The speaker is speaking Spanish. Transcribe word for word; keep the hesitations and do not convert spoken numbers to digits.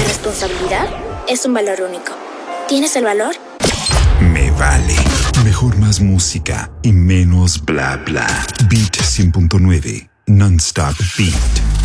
responsabilidad es un valor único. ¿Tienes el valor? Me vale. Mejor más música y menos bla bla. Beat cien punto nueve. Non-stop beat.